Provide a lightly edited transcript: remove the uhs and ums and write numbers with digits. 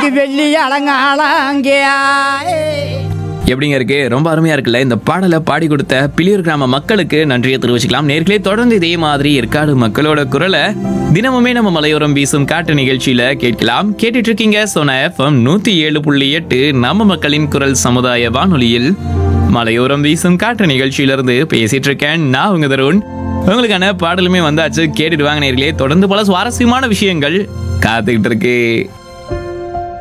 இது வெள்ளி அலங்காளாங்கியா. எப்படிங்க இருக்கு? ரொம்ப அருமையா இருக்குல்ல? இந்த பாடலை பாடி கொடுத்த பிளியூர் கிராம மக்களுக்கு நன்றியை தெரிவிச்சுக்கலாம். நேர்களே, தொடர்ந்து இதே மாதிரி ஏற்காடு மக்களோட குரலை தினமுமே நம்ம மலையோரம் வீசும் காட்டு நிகழ்ச்சியில கேட்கலாம். கேட்டுட்டு இருக்கீங்க சோனா FM 107.8 நம்ம மக்களின் குரல் சமுதாய வானொலியில் மலையோரம் வீசும் காட்டு நிகழ்ச்சியிலிருந்து பேசிட்டு இருக்கேன் நான் உங்க தருண். உங்களுக்கான பாடலுமே வந்தாச்சு, கேட்டுட்டு வாங்க நேர்களே. தொடர்ந்து பல சுவாரஸ்யமான விஷயங்கள் காத்துக்கிட்டு இருக்கு.